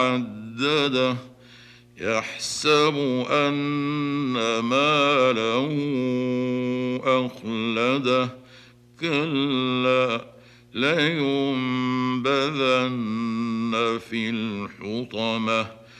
عدده يحسب أن ماله أخلده كلا لينبذن في الحطمة